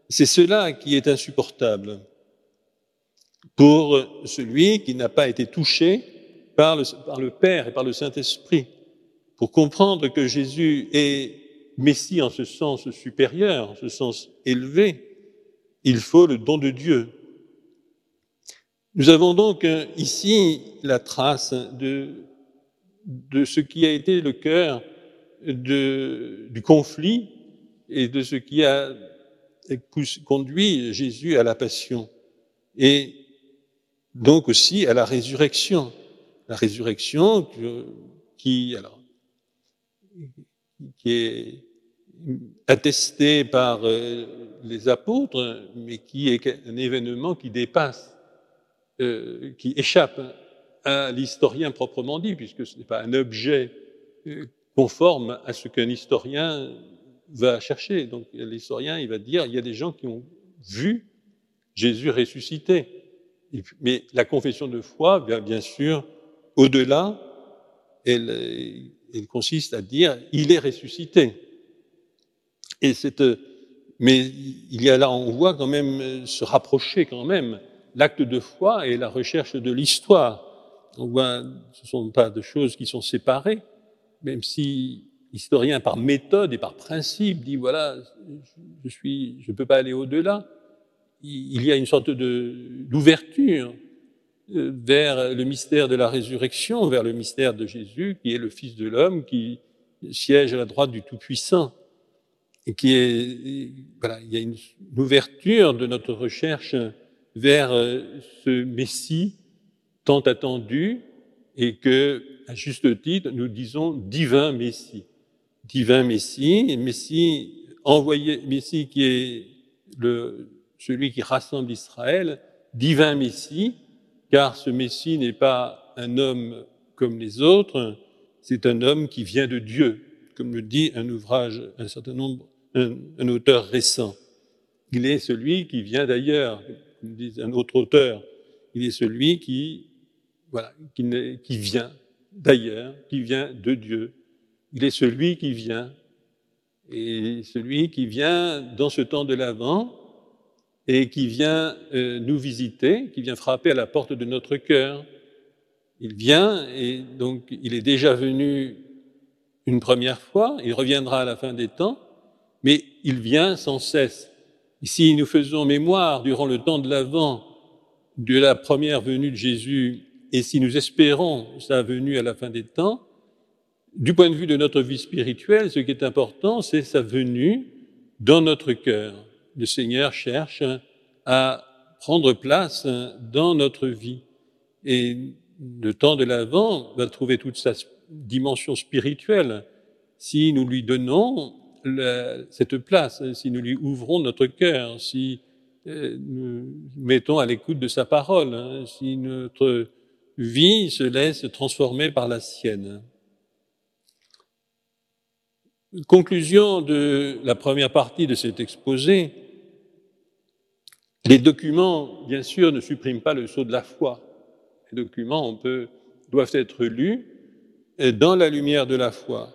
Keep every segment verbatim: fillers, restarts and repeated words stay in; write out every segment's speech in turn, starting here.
C'est cela qui est insupportable pour celui qui n'a pas été touché par le, par le Père et par le Saint-Esprit. Pour comprendre que Jésus est Messie en ce sens supérieur, en ce sens élevé, il faut le don de Dieu. Nous avons donc ici la trace de, de ce qui a été le cœur de, du conflit et de ce qui a conduit Jésus à la passion et donc aussi à la résurrection. La résurrection qui, alors, qui est attestée par les apôtres, mais qui est un événement qui dépasse, euh, qui échappe à l'historien proprement dit, puisque ce n'est pas un objet conforme à ce qu'un historien va chercher. Donc l'historien, il va dire, il y a des gens qui ont vu Jésus ressuscité. Mais la confession de foi, bien, bien sûr, au-delà, elle, elle consiste à dire, il est ressuscité. Et cette, mais il y a là, on voit quand même se rapprocher quand même l'acte de foi et la recherche de l'histoire. On voit, ce ne sont pas de choses qui sont séparées, même si l'historien, par méthode et par principe, dit voilà, je suis, je ne peux pas aller au-delà. Il y a une sorte de, d'ouverture vers le mystère de la résurrection, vers le mystère de Jésus, qui est le Fils de l'homme, qui siège à la droite du Tout-Puissant. Et qui est, voilà, il y a une, une ouverture de notre recherche vers ce Messie tant attendu, et que, à juste titre, nous disons divin Messie. Divin Messie, Messie envoyé, Messie qui est le, celui qui rassemble Israël, divin Messie, car ce Messie n'est pas un homme comme les autres, c'est un homme qui vient de Dieu, comme le dit un ouvrage, un certain nombre, un, un auteur récent. Il est celui qui vient d'ailleurs, comme dit un autre auteur, il est celui qui, voilà, qui, qui vient d'ailleurs, qui vient de Dieu. Il est celui qui vient, et celui qui vient dans ce temps de l'Avent, et qui vient euh, nous visiter, qui vient frapper à la porte de notre cœur. Il vient, et donc il est déjà venu une première fois, il reviendra à la fin des temps, mais il vient sans cesse. Et si nous faisons mémoire durant le temps de l'Avent de la première venue de Jésus, et si nous espérons sa venue à la fin des temps, du point de vue de notre vie spirituelle, ce qui est important, c'est sa venue dans notre cœur. Le Seigneur cherche à prendre place dans notre vie. Et le temps de l'Avent va trouver toute sa dimension spirituelle si nous lui donnons la, cette place, si nous lui ouvrons notre cœur, si euh, nous mettons à l'écoute de sa parole, hein, si notre vie se laisse transformer par la sienne. Conclusion de la première partie de cet exposé, les documents, bien sûr, ne suppriment pas le sceau de la foi. Les documents on peut, doivent être lus dans la lumière de la foi.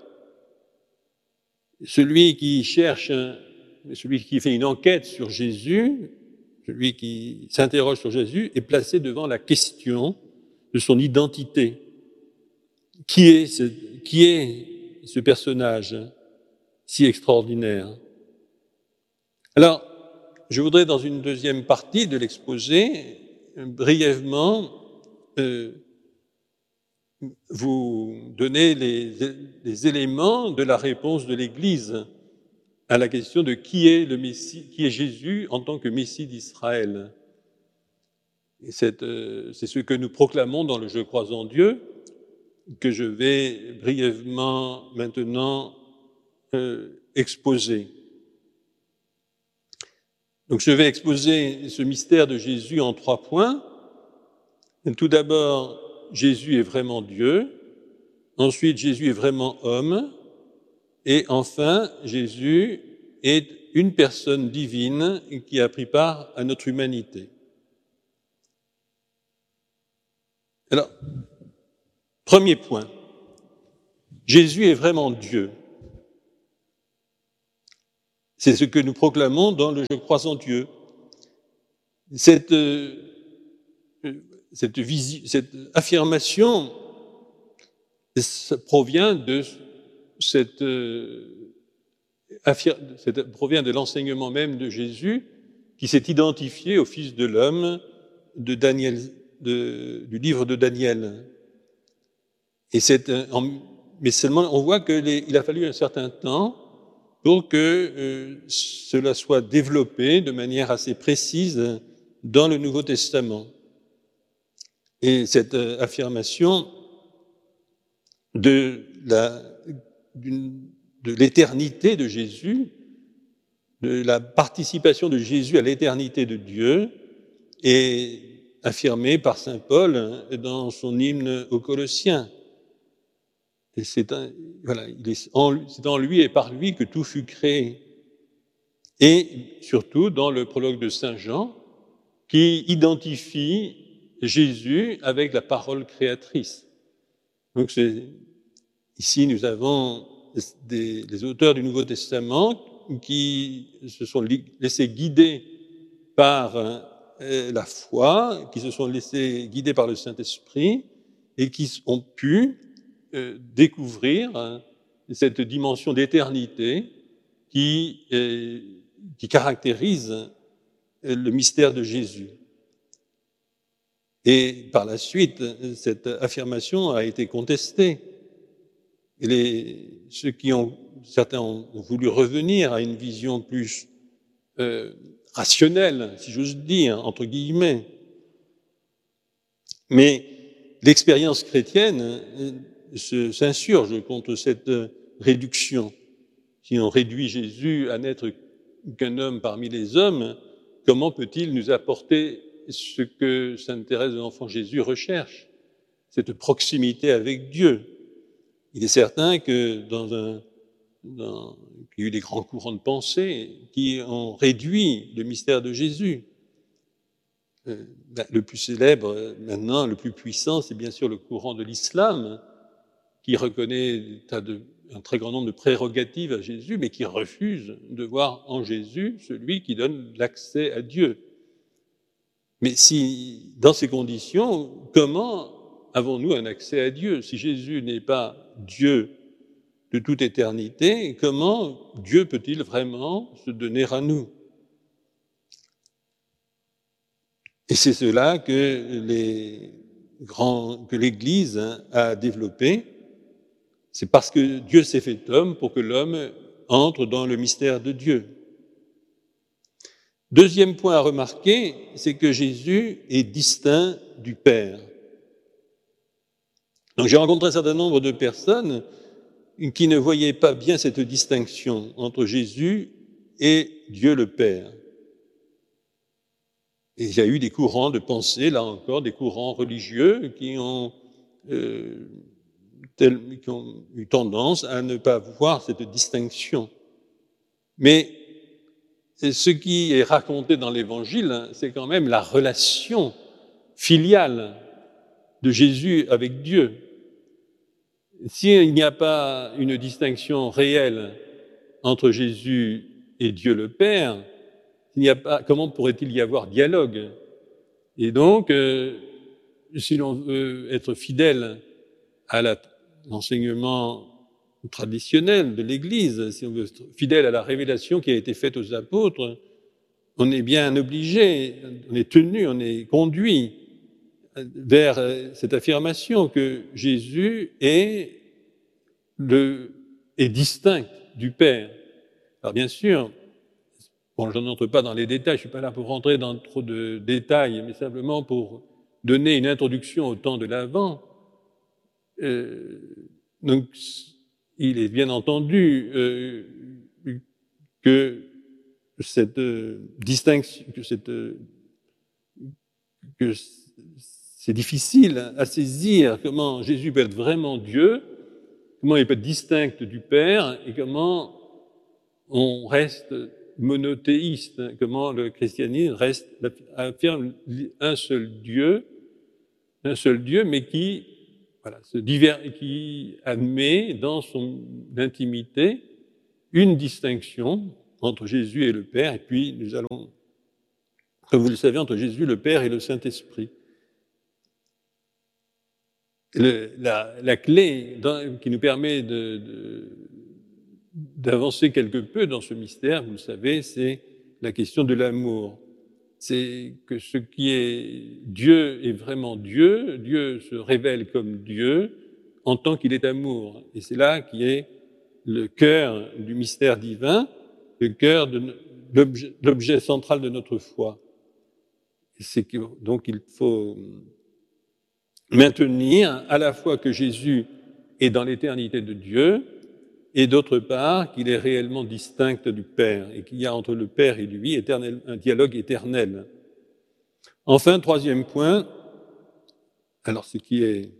Celui qui cherche, celui qui fait une enquête sur Jésus, celui qui s'interroge sur Jésus, est placé devant la question de son identité. Qui est ce, qui est ce personnage si extraordinaire? Alors, je voudrais, dans une deuxième partie de l'exposé, brièvement euh, vous donner les, les éléments de la réponse de l'Église à la question de qui est le Messie, qui est Jésus en tant que Messie d'Israël. Et c'est, euh, c'est ce que nous proclamons dans le Je crois en Dieu, que je vais brièvement maintenant euh, exposer. Donc je vais exposer ce mystère de Jésus en trois points. Tout d'abord, Jésus est vraiment Dieu. Ensuite, Jésus est vraiment homme. Et enfin, Jésus est une personne divine qui a pris part à notre humanité. Alors, premier point, Jésus est vraiment Dieu. C'est ce que nous proclamons dans le « Je crois en Dieu ». Cette, euh, cette, visi- cette affirmation ça provient de cette, euh, affir- cette- provient de l'enseignement même de Jésus qui s'est identifié au Fils de l'homme de Daniel, de- du livre de Daniel. Et c'est, euh, en- mais seulement on voit qu'il a fallu un certain temps pour que euh, cela soit développé de manière assez précise dans le Nouveau Testament. Et cette euh, affirmation de la, d'une- de l'éternité de Jésus, de la participation de Jésus à l'éternité de Dieu, est affirmée par saint Paul dans son hymne aux Colossiens. Et c'est, un, voilà, il est en, c'est en lui et par lui que tout fut créé. Et surtout dans le prologue de saint Jean, qui identifie Jésus avec la parole créatrice. Donc c'est, ici nous avons des, des auteurs du Nouveau Testament qui se sont laissés guider par euh, la foi, qui se sont laissés guider par le Saint-Esprit et qui ont pu euh, découvrir hein, cette dimension d'éternité qui, euh, qui caractérise euh, le mystère de Jésus. Et par la suite, cette affirmation a été contestée. Et les, ceux qui ont, certains ont, ont voulu revenir à une vision plus euh, rationnelle, si j'ose dire, entre guillemets. Mais l'expérience chrétienne euh, se, s'insurge contre cette réduction. Si on réduit Jésus à n'être qu'un homme parmi les hommes, comment peut-il nous apporter ce que sainte Thérèse de l'Enfant Jésus recherche, cette proximité avec Dieu? Il est certain que dans un, dans, qu'il y a eu des grands courants de pensée qui ont réduit le mystère de Jésus. Euh, le plus célèbre, maintenant, le plus puissant, c'est bien sûr le courant de l'islam, qui reconnaît de, un très grand nombre de prérogatives à Jésus, mais qui refuse de voir en Jésus celui qui donne l'accès à Dieu. Mais si, dans ces conditions, comment avons-nous un accès à Dieu? Si Jésus n'est pas Dieu de toute éternité, comment Dieu peut-il vraiment se donner à nous? Et c'est cela que les grands, que l'Église hein, a développé. C'est parce que Dieu s'est fait homme pour que l'homme entre dans le mystère de Dieu. Deuxième point à remarquer, c'est que Jésus est distinct du Père. Donc j'ai rencontré un certain nombre de personnes qui ne voyaient pas bien cette distinction entre Jésus et Dieu le Père. Et il y a eu des courants de pensée, là encore, des courants religieux qui ont, euh, tel, qui ont eu tendance à ne pas voir cette distinction. Mais ce qui est raconté dans l'Évangile, c'est quand même la relation filiale de Jésus avec Dieu. S'il n'y a pas une distinction réelle entre Jésus et Dieu le Père, il n'y a pas, comment pourrait-il y avoir dialogue? Et donc, euh, si l'on veut être fidèle à la, l'enseignement traditionnel de l'Église, si on veut être fidèle à la révélation qui a été faite aux apôtres, on est bien obligé, on est tenu, on est conduit vers cette affirmation que Jésus est, le, est distinct du Père. Alors bien sûr, bon, je n'entre pas dans les détails, je ne suis pas là pour rentrer dans trop de détails, mais simplement pour donner une introduction au temps de l'Avent. Euh, donc, il est bien entendu euh, que cette euh, distinction, que, cette, euh, que c'est difficile à saisir comment Jésus peut être vraiment Dieu, comment il peut être distinct du Père et comment on reste monothéiste, comment le christianisme reste, affirme un seul Dieu, un seul Dieu, mais qui, voilà, se divers, qui admet dans son intimité une distinction entre Jésus et le Père, et puis nous allons, comme vous le savez, entre Jésus, le Père et le Saint-Esprit. Le, la, la clé dans, qui nous permet de, de, d'avancer quelque peu dans ce mystère, vous le savez, c'est la question de l'amour. C'est que ce qui est Dieu est vraiment Dieu, Dieu se révèle comme Dieu en tant qu'il est amour. Et c'est là qui est le cœur du mystère divin, le cœur de l'objet, l'objet central de notre foi. C'est que, donc il faut maintenir à la fois que Jésus est dans l'éternité de Dieu, et d'autre part qu'il est réellement distinct du Père, et qu'il y a entre le Père et lui éternel, un dialogue éternel. Enfin, troisième point, alors ce qui est,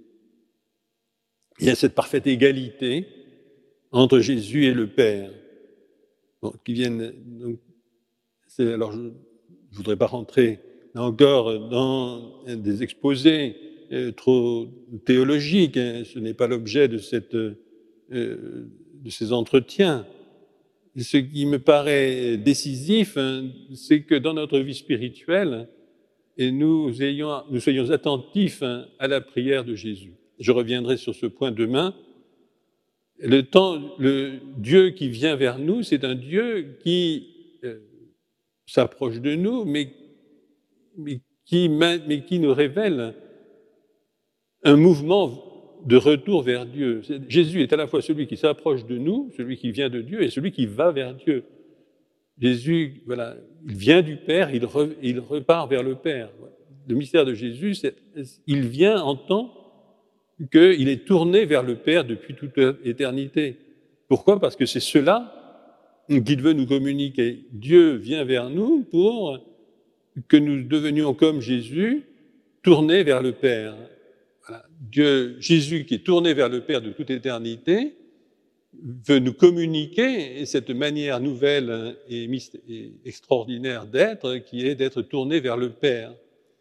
il y a cette parfaite égalité entre Jésus et le Père, bon, qui viennent, donc, c'est, alors je ne voudrais pas rentrer encore dans des exposés euh, trop théologiques, hein, ce n'est pas l'objet de cette... Euh, de ces entretiens. Ce qui me paraît décisif, c'est que dans notre vie spirituelle, nous, ayons, nous soyons attentifs à la prière de Jésus. Je reviendrai sur ce point demain. Le, temps, le Dieu qui vient vers nous, c'est un Dieu qui euh, s'approche de nous, mais, mais, qui, mais qui nous révèle un mouvement de retour vers Dieu. Jésus est à la fois celui qui s'approche de nous, celui qui vient de Dieu, et celui qui va vers Dieu. Jésus, voilà, il vient du Père, il, re, il repart vers le Père. Le mystère de Jésus, c'est, il vient en tant qu'il est tourné vers le Père depuis toute éternité. Pourquoi ? Parce que c'est cela qu'il veut nous communiquer. Dieu vient vers nous pour que nous devenions comme Jésus, tournés vers le Père. Voilà. Dieu, Jésus qui est tourné vers le Père de toute éternité, veut nous communiquer cette manière nouvelle et, et extraordinaire d'être, qui est d'être tourné vers le Père.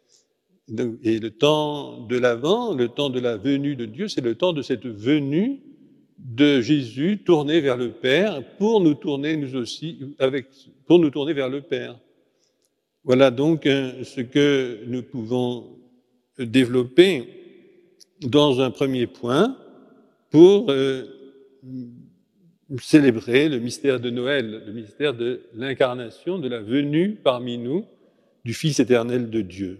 Et le temps de l'Avent, le temps de la venue de Dieu, c'est le temps de cette venue de Jésus tourné vers le Père pour nous tourner nous aussi, avec, pour nous tourner vers le Père. Voilà donc ce que nous pouvons développer dans un premier point pour euh, célébrer le mystère de Noël, le mystère de l'incarnation, de la venue parmi nous du Fils éternel de Dieu.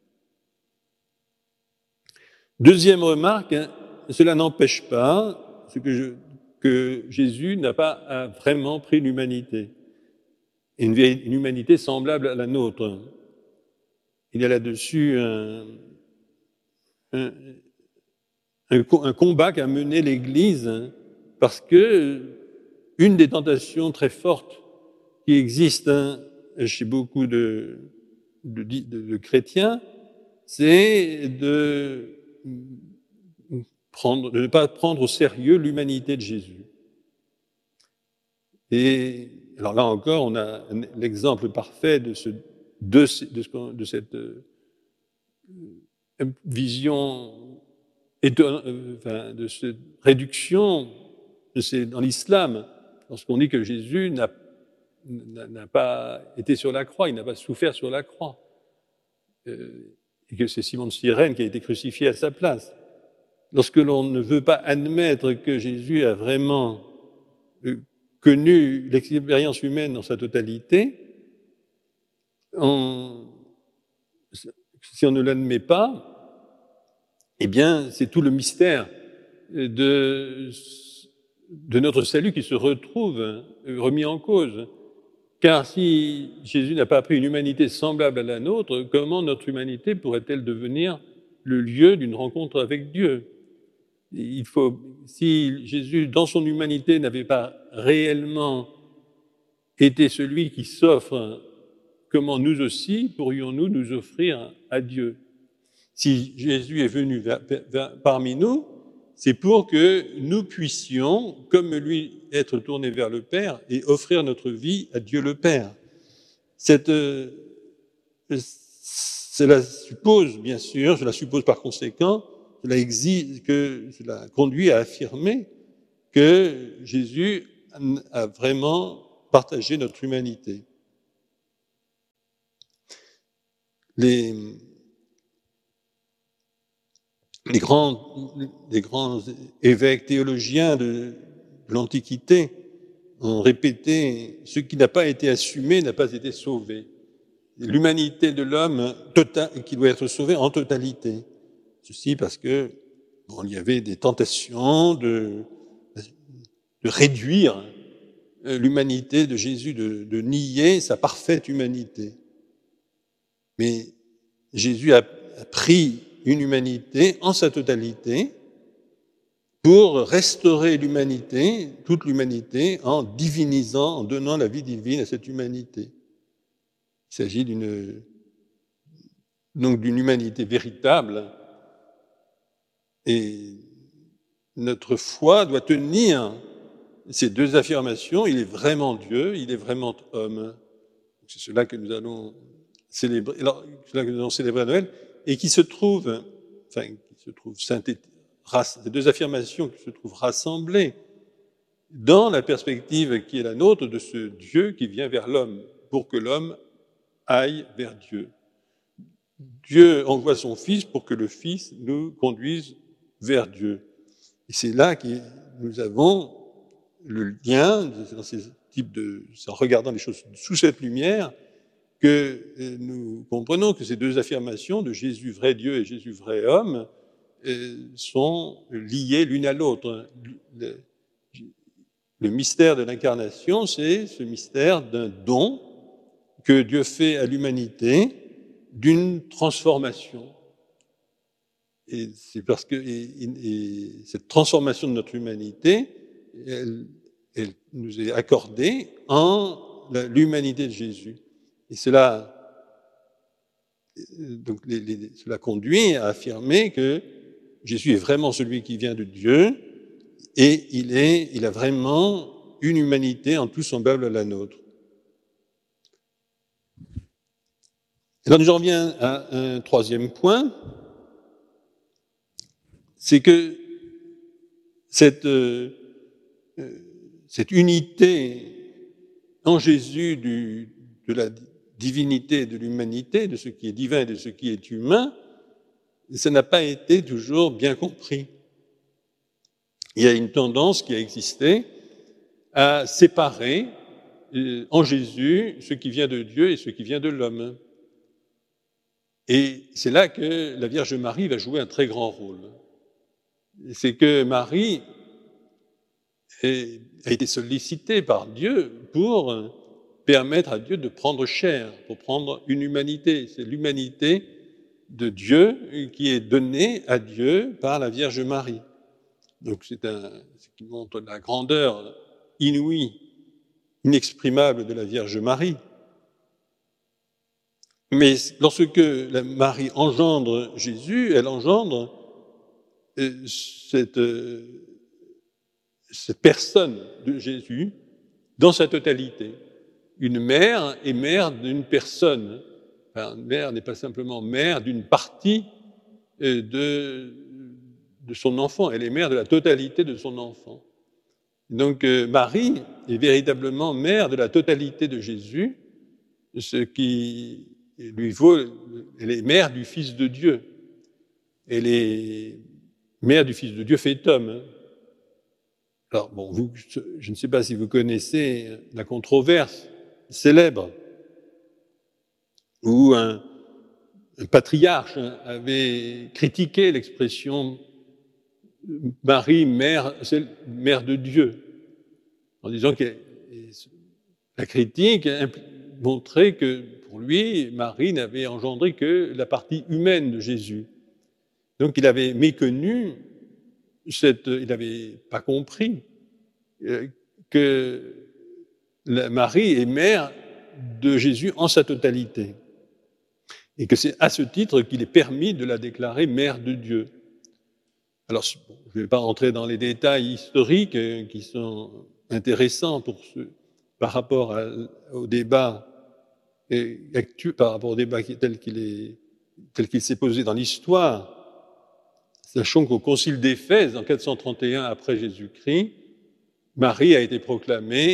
Deuxième remarque, hein, cela n'empêche pas ce que, je, que Jésus n'a pas vraiment pris l'humanité, une, une humanité semblable à la nôtre. Il y a là-dessus un, un, un, un combat qu'a mené l'Église, hein, parce que une des tentations très fortes qui existent hein, chez beaucoup de, de, de, de chrétiens, c'est de, prendre, de ne pas prendre au sérieux l'humanité de Jésus. Et alors là encore, on a l'exemple parfait de, ce, de, de, ce, de cette euh, vision, éton, enfin, de cette réduction c'est dans l'islam, lorsqu'on dit que Jésus n'a, n'a pas été sur la croix, il n'a pas souffert sur la croix, euh, et que c'est Simon de Cyrène qui a été crucifié à sa place. Lorsque l'on ne veut pas admettre que Jésus a vraiment euh, connu l'expérience humaine dans sa totalité, on, si on ne l'admet pas, eh bien, c'est tout le mystère de de notre salut qui se retrouve remis en cause. Car si Jésus n'a pas pris une humanité semblable à la nôtre, comment notre humanité pourrait-elle devenir le lieu d'une rencontre avec Dieu ? Il faut, si Jésus, dans son humanité, n'avait pas réellement été celui qui s'offre, comment nous aussi pourrions-nous nous offrir à Dieu ? Si Jésus est venu vers, vers, parmi nous, c'est pour que nous puissions, comme lui, être tournés vers le Père et offrir notre vie à Dieu le Père. Cette, euh, cela suppose, bien sûr, cela suppose par conséquent, cela exige, que cela conduit à affirmer que Jésus a vraiment partager notre humanité. Les, les, grands, les grands évêques théologiens de l'Antiquité ont répété « ce qui n'a pas été assumé n'a pas été sauvé ». L'humanité de l'homme tota-, qui doit être sauvée en totalité. Ceci parce que bon, il y avait des tentations de, de réduire l'humanité de Jésus, de, de nier sa parfaite humanité. Mais Jésus a, a pris une humanité en sa totalité pour restaurer l'humanité, toute l'humanité, en divinisant, en donnant la vie divine à cette humanité. Il s'agit d'une, donc d'une humanité véritable. Et notre foi doit tenir ces deux affirmations. Il est vraiment Dieu, il est vraiment homme. C'est cela que nous allons célébrer, alors, cela que nous allons célébrer à Noël, et qui se trouve, enfin, qui se trouve synthétisé, ces deux affirmations qui se trouvent rassemblées dans la perspective qui est la nôtre de ce Dieu qui vient vers l'homme, pour que l'homme aille vers Dieu. Dieu envoie son Fils pour que le Fils nous conduise vers Dieu. Et c'est là que nous avons le lien, dans ces types de, en regardant les choses sous cette lumière, que nous comprenons que ces deux affirmations de Jésus vrai Dieu et Jésus vrai homme sont liées l'une à l'autre. Le, le mystère de l'incarnation, c'est ce mystère d'un don que Dieu fait à l'humanité, d'une transformation. Et c'est parce que et, et cette transformation de notre humanité, elle, elle nous est accordée en la, l'humanité de Jésus. Et cela, donc, les, les, cela conduit à affirmer que Jésus est vraiment celui qui vient de Dieu et il, est, il a vraiment une humanité en tout semblable à la nôtre. Alors j'en reviens à un troisième point, c'est que cette, euh, cette unité en Jésus du, de la divinité et de l'humanité, de ce qui est divin et de ce qui est humain, ça n'a pas été toujours bien compris. Il y a une tendance qui a existé à séparer euh, en Jésus ce qui vient de Dieu et ce qui vient de l'homme. Et c'est là que la Vierge Marie va jouer un très grand rôle. C'est que Marie est, a été sollicitée par Dieu pour permettre à Dieu de prendre chair, pour prendre une humanité. C'est l'humanité de Dieu qui est donnée à Dieu par la Vierge Marie. Donc c'est un, ce qui montre la grandeur inouïe, inexprimable de la Vierge Marie. Mais lorsque la Marie engendre Jésus, elle engendre cette, cette personne de Jésus dans sa totalité. Une mère est mère d'une personne. Enfin, une mère n'est pas simplement mère d'une partie de, de son enfant, elle est mère de la totalité de son enfant. Donc Marie est véritablement mère de la totalité de Jésus, ce qui lui vaut, elle est mère du Fils de Dieu. Elle est mère du Fils de Dieu fait homme. Alors, bon, vous, je ne sais pas si vous connaissez la controverse célèbre où un, un patriarche avait critiqué l'expression Marie, mère, mère de Dieu, en disant que la critique montrait que pour lui, Marie n'avait engendré que la partie humaine de Jésus. Donc il avait méconnu, cette, il n'avait pas compris que la Marie est mère de Jésus en sa totalité. Et que c'est à ce titre qu'il est permis de la déclarer mère de Dieu. Alors, bon, je ne vais pas rentrer dans les détails historiques qui sont intéressants pour ce, par rapport à, au débat actuel, par rapport au débat tel qu'il est, tel qu'il s'est posé dans l'histoire. Sachant qu'au Concile d'Éphèse, en quatre cent trente et un après Jésus-Christ, Marie a été proclamée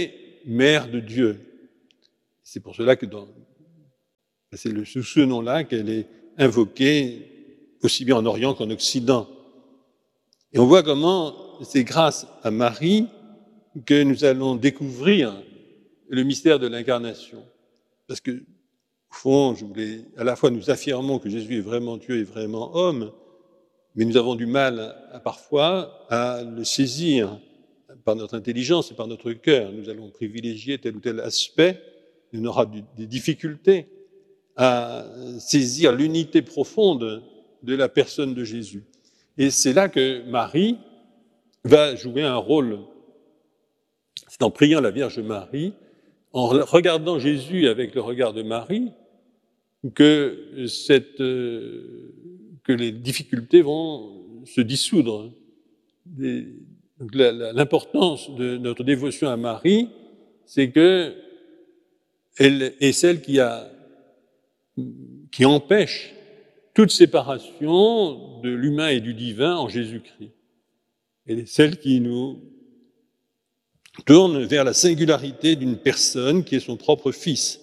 mère de Dieu. C'est pour cela que dans, c'est le, sous ce nom-là qu'elle est invoquée aussi bien en Orient qu'en Occident. Et on voit comment c'est grâce à Marie que nous allons découvrir le mystère de l'incarnation. Parce que, au fond, je voulais, à la fois nous affirmons que Jésus est vraiment Dieu et vraiment homme, mais nous avons du mal à, parfois à le saisir par notre intelligence et par notre cœur. Nous allons privilégier tel ou tel aspect, et on aura du, des difficultés à saisir l'unité profonde de la personne de Jésus. Et c'est là que Marie va jouer un rôle. C'est en priant la Vierge Marie, en regardant Jésus avec le regard de Marie, que, cette, euh, que les difficultés vont se dissoudre. Des, donc la, la, l'importance de notre dévotion à Marie, c'est que elle est celle qui, a, qui empêche toute séparation de l'humain et du divin en Jésus-Christ. Elle est celle qui nous tourne vers la singularité d'une personne qui est son propre Fils.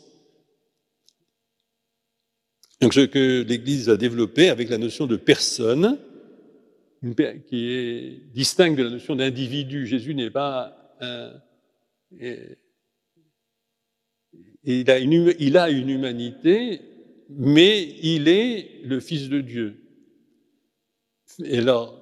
Donc ce que l'Église a développé avec la notion de personne, une, qui est distincte de la notion d'individu. Jésus n'est pas un... Il a, une, il a une humanité, mais il est le Fils de Dieu. Et alors,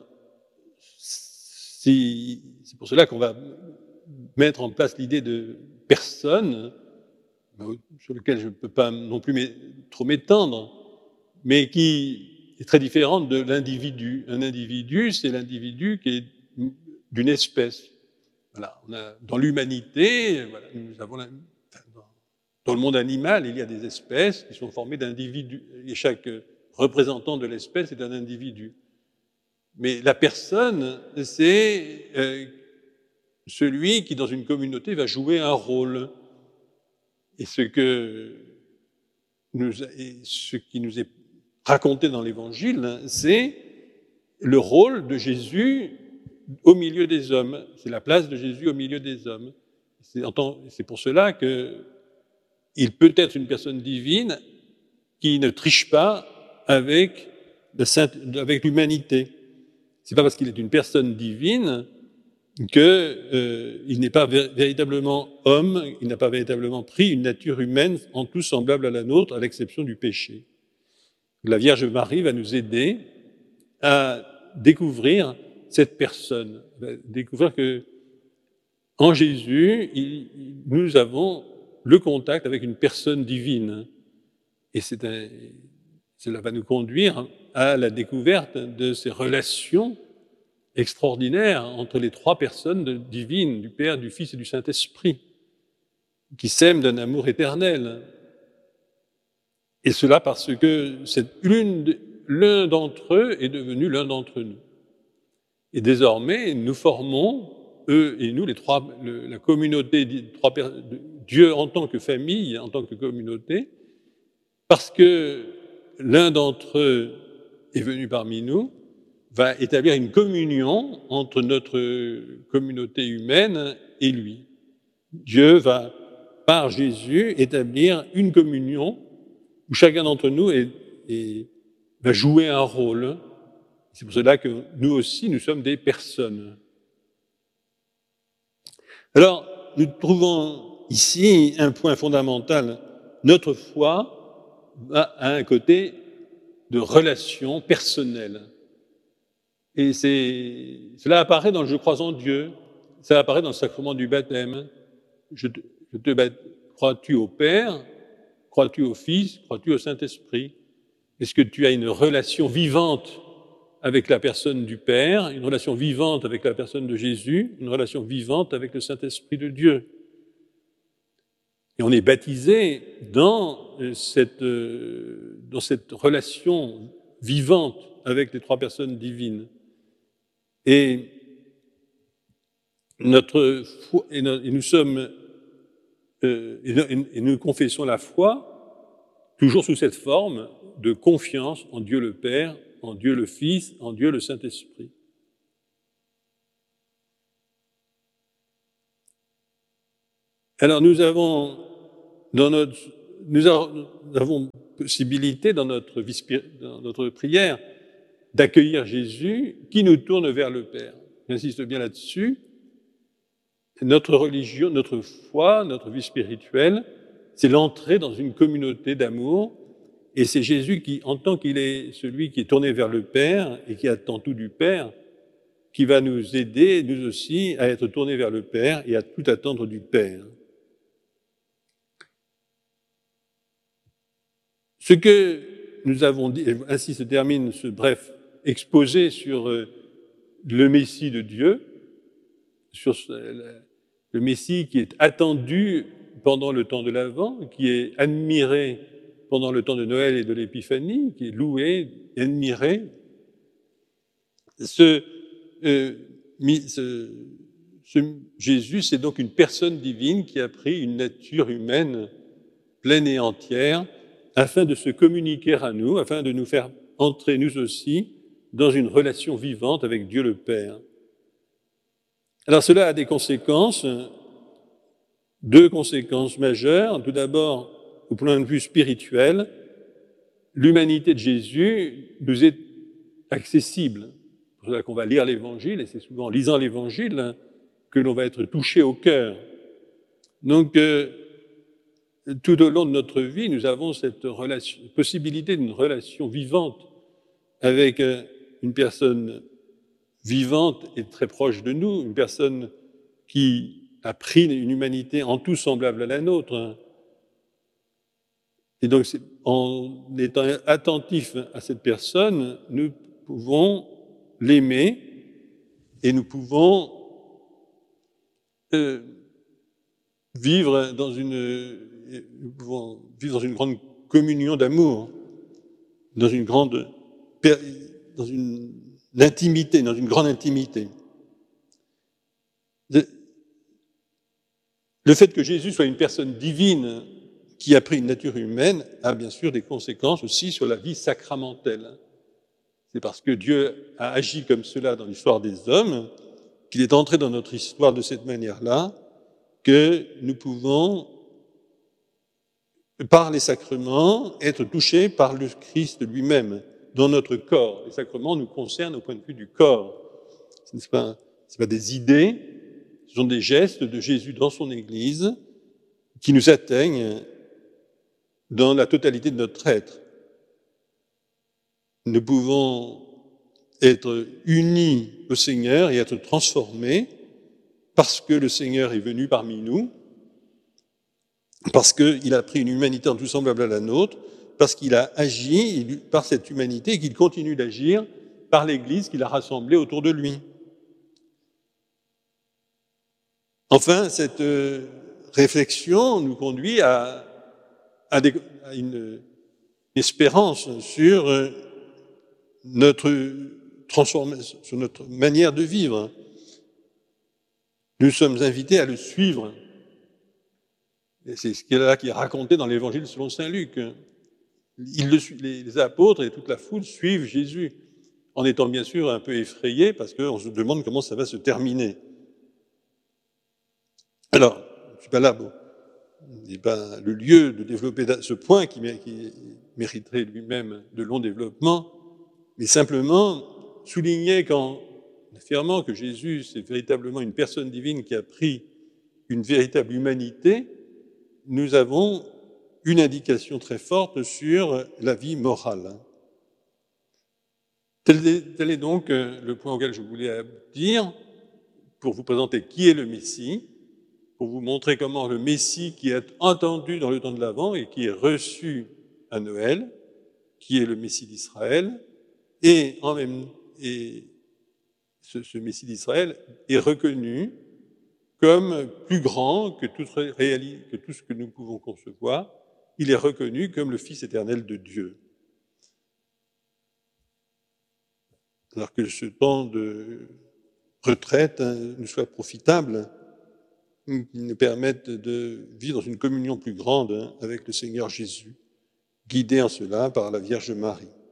si, c'est pour cela qu'on va mettre en place l'idée de personne, sur lequel je ne peux pas non plus trop m'étendre, mais qui est très différente de l'individu. Un individu, c'est l'individu qui est d'une espèce. Voilà, on a, dans l'humanité, voilà, nous avons la, dans le monde animal, il y a des espèces qui sont formées d'individus, et chaque représentant de l'espèce est un individu. Mais la personne, c'est euh, celui qui, dans une communauté, va jouer un rôle. Et ce, que nous, et ce qui nous est raconté dans l'Évangile, c'est le rôle de Jésus au milieu des hommes. C'est la place de Jésus au milieu des hommes. C'est, c'est pour cela qu'il peut être une personne divine qui ne triche pas avec, avec l'humanité. C'est pas parce qu'il est une personne divine qu'il euh, n'est pas vé- véritablement homme, il n'a pas véritablement pris une nature humaine en tout semblable à la nôtre, à l'exception du péché. La Vierge Marie va nous aider à découvrir cette personne, découvrir que en Jésus, il, nous avons le contact avec une personne divine. Et c'est un, cela va nous conduire à la découverte de ces relations extraordinaire entre les trois personnes divines, du Père, du Fils et du Saint-Esprit, qui s'aiment d'un amour éternel. Et cela parce que c'est l'une, l'un d'entre eux est devenu l'un d'entre nous. Et désormais, nous formons, eux et nous, les trois, le, la communauté, de trois, de Dieu en tant que famille, en tant que communauté, parce que l'un d'entre eux est venu parmi nous, va établir une communion entre notre communauté humaine et lui. Dieu va, par Jésus, établir une communion où chacun d'entre nous est, est, va jouer un rôle. C'est pour cela que nous aussi, nous sommes des personnes. Alors, nous trouvons ici un point fondamental. Notre foi a un côté de relation personnelle. Et c'est, cela apparaît dans le « je crois en Dieu », ça apparaît dans le sacrement du baptême. Je te, je te baptise, crois-tu au Père, crois-tu au Fils, crois-tu au Saint-Esprit? Est-ce que tu as une relation vivante avec la personne du Père, une relation vivante avec la personne de Jésus, une relation vivante avec le Saint-Esprit de Dieu? Et on est baptisé dans cette, dans cette relation vivante avec les trois personnes divines. Et, notre foi, et nous sommes, euh, et nous confessons la foi toujours sous cette forme de confiance en Dieu le Père, en Dieu le Fils, en Dieu le Saint-Esprit. Alors nous avons, dans notre, nous avons possibilité dans notre, vie, dans notre prière d'accueillir Jésus qui nous tourne vers le Père. J'insiste bien là-dessus. Notre religion, notre foi, notre vie spirituelle, c'est l'entrée dans une communauté d'amour. Et c'est Jésus qui, en tant qu'il est celui qui est tourné vers le Père et qui attend tout du Père, qui va nous aider, nous aussi, à être tournés vers le Père et à tout attendre du Père. Ce que nous avons dit, et ainsi se termine ce bref exposé sur le Messie de Dieu, sur le Messie qui est attendu pendant le temps de l'Avent, qui est admiré pendant le temps de Noël et de l'Épiphanie, qui est loué, admiré. Ce, euh, ce, ce Jésus, c'est donc une personne divine qui a pris une nature humaine pleine et entière, afin de se communiquer à nous, afin de nous faire entrer, nous aussi, dans une relation vivante avec Dieu le Père. Alors cela a des conséquences, deux conséquences majeures. Tout d'abord, au point de vue spirituel, l'humanité de Jésus nous est accessible. C'est pour ça qu'on va lire l'Évangile, et c'est souvent en lisant l'Évangile que l'on va être touché au cœur. Donc, euh, tout au long de notre vie, nous avons cette relation, possibilité d'une relation vivante avec une personne vivante et très proche de nous, une personne qui a pris une humanité en tout semblable à la nôtre. Et donc, en étant attentifs à cette personne, nous pouvons l'aimer et nous pouvons euh, vivre dans une, nous pouvons vivre dans une grande communion d'amour, dans une grande, dans une intimité, dans une grande intimité. Le fait que Jésus soit une personne divine qui a pris une nature humaine a bien sûr des conséquences aussi sur la vie sacramentelle. C'est parce que Dieu a agi comme cela dans l'histoire des hommes, qu'il est entré dans notre histoire de cette manière-là, que nous pouvons, par les sacrements, être touchés par le Christ lui-même dans notre corps. Les sacrements nous concernent au point de vue du corps. Ce n'est pas, ce n'est pas des idées, ce sont des gestes de Jésus dans son Église qui nous atteignent dans la totalité de notre être. Nous pouvons être unis au Seigneur et être transformés parce que le Seigneur est venu parmi nous, parce qu'il a pris une humanité en tout semblable à la nôtre, parce qu'il a agi par cette humanité et qu'il continue d'agir par l'Église qu'il a rassemblée autour de lui. Enfin, cette réflexion nous conduit à, à, des, à une espérance sur notre transformation, sur notre manière de vivre. Nous sommes invités à le suivre. Et c'est ce qui est là qui est raconté dans l'Évangile selon saint Luc. Il le, les, les apôtres et toute la foule suivent Jésus, en étant bien sûr un peu effrayés parce qu'on se demande comment ça va se terminer. Alors, je ne suis pas là, bon, ce n'est pas le lieu de développer ce point qui, qui mériterait lui-même de long développement, mais simplement souligner qu'en affirmant que Jésus, c'est véritablement une personne divine qui a pris une véritable humanité, nous avons une indication très forte sur la vie morale. Tel est, tel est donc le point auquel je voulais aboutir pour vous présenter qui est le Messie, pour vous montrer comment le Messie qui est entendu dans le temps de l'Avent et qui est reçu à Noël, qui est le Messie d'Israël, et en même et ce, ce Messie d'Israël est reconnu comme plus grand que, toute réalité, que tout ce que nous pouvons concevoir. Il est reconnu comme le Fils éternel de Dieu. Alors que ce temps de retraite hein, nous soit profitable, qui nous permette de vivre dans une communion plus grande hein, avec le Seigneur Jésus, guidé en cela par la Vierge Marie.